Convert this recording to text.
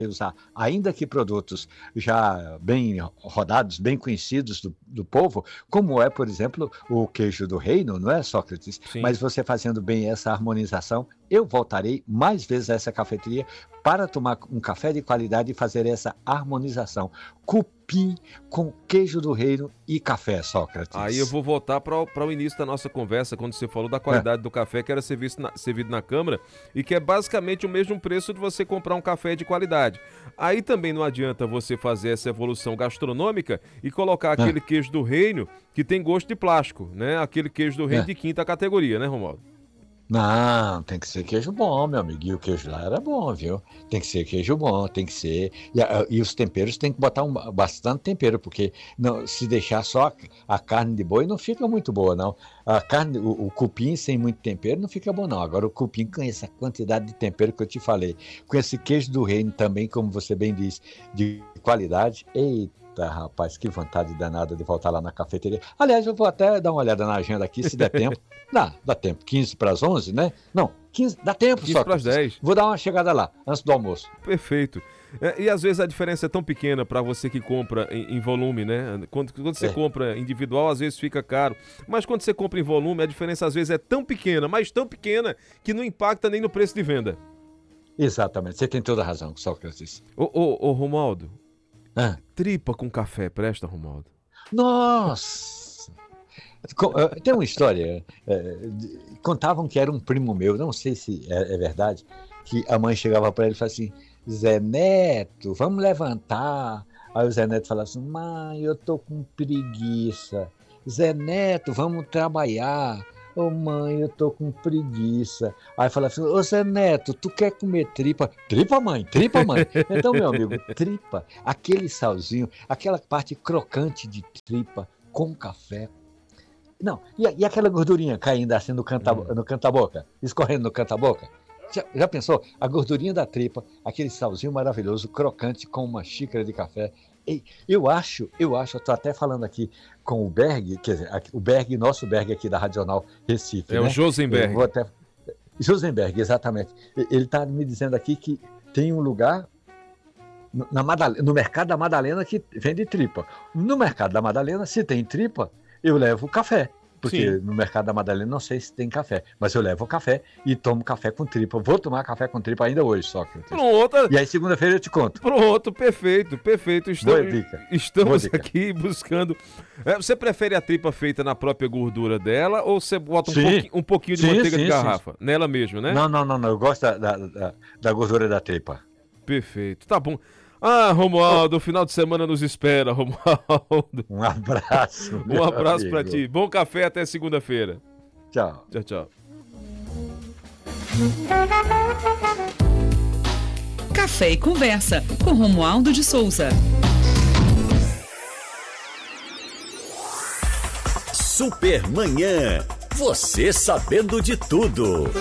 usar, ainda que produtos já bem rodados, bem conhecidos do povo, como é, por exemplo, o queijo do reino, não é, Sócrates? Sim. Mas você fazendo bem essa harmonização, eu voltarei mais vezes a essa cafeteria para tomar um café de qualidade e fazer essa harmonização. Cupim com queijo do reino e café, Aí eu Sócrates. vou voltar para o início da nossa conversa, quando você falou da É, qualidade do café que era servido na Câmara e que é basicamente o mesmo preço de você comprar um café de qualidade. Aí também não adianta você fazer essa evolução gastronômica e colocar é, aquele queijo do reino que tem gosto de plástico, né? Aquele queijo do reino é. de quinta categoria, né, Romualdo? Não, tem que ser queijo bom, meu amigo. E o queijo lá era bom, viu? Tem que ser queijo bom, tem que ser. E os temperos tem que botar bastante tempero, porque não, se deixar só a carne de boi não fica muito boa, não. A carne, o cupim sem muito tempero não fica bom, não. Agora o cupim com essa quantidade de tempero que eu te falei, com esse queijo do reino também, como você bem disse, de qualidade. Eita, rapaz, que vontade danada de voltar lá na cafeteria. Aliás, eu vou até dar uma olhada na agenda aqui, se der tempo. Dá tempo. 15 para as 11, né? Não, 15, dá tempo, 15 para as Sócrates. 10. Vou dar uma chegada lá, antes do almoço. Perfeito. E às vezes a diferença é tão pequena para você que compra em volume, né? Quando você É, compra individual, às vezes fica caro. Mas quando você compra em volume, a diferença às vezes é tão pequena, mas tão pequena, que não impacta nem no preço de venda. exatamente, você tem toda a razão, Sócrates. Ô, Romualdo, Ah, tripa com café, presta, Romualdo? nossa! Tem uma história, contavam que era um primo meu, não sei se é verdade, que a mãe chegava para ele e falava assim, Zé Neto, vamos levantar. Aí o Zé Neto falava assim, mãe, eu tô com preguiça. Zé Neto, vamos trabalhar. Ô mãe, eu tô com preguiça. Aí falava assim, ô Zé Neto, tu quer comer tripa? Tripa, mãe? Tripa, mãe? Então, meu amigo, tripa, aquele salzinho, aquela parte crocante de tripa com café. Não, e aquela gordurinha caindo assim Hum. no canta-boca, escorrendo no canta-boca? Já pensou? A gordurinha da tripa, aquele salzinho maravilhoso, crocante com uma xícara de café. E eu tô até falando aqui com o Berg, quer dizer, o Berg, nosso Berg aqui da Radional Recife, É o né? Eu vou Josenberg. até. Josenberg, exatamente. Ele está me dizendo aqui que tem um lugar no Mercado da Madalena que vende tripa. No Mercado da Madalena, se tem tripa, eu levo café. Porque Sim. no Mercado da Madalena não sei se tem café, mas eu levo café e tomo café com tripa. Vou tomar café com tripa ainda hoje, Sócrates. Pronto, E aí segunda-feira eu te conto. pronto, perfeito, perfeito. Boa dica. Boa Estamos dica. aqui buscando. Você prefere a tripa feita na própria gordura dela ou você bota Sim, um pouquinho de sim, manteiga de sim, sim. garrafa? Nela mesmo, né? Não, não, não, não. Eu gosto da gordura da tripa. Perfeito, tá bom. Ah, Ô, Romualdo, o final de semana nos espera, Romualdo. um abraço, Um meu abraço pra amigo. ti. Bom café até segunda-feira. Tchau. Tchau, tchau. Café e Conversa, com Romualdo de Souza. Supermanhã. Você sabendo de tudo.